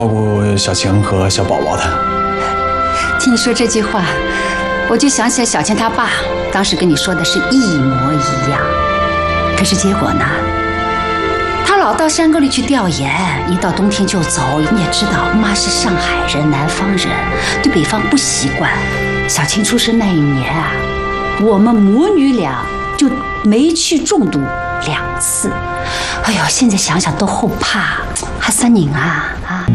顾小晴和小宝宝的。 听你说这句话，我就想起来小晴她爸当时跟你说的是一模一样。可是结果呢？他老到山沟里去调研，一到冬天就走。你也知道，妈是上海人，南方人，对北方不习惯。小晴出生那一年啊，我们母女俩就煤气中毒2次。哎呦，现在想想都后怕，还三拧啊！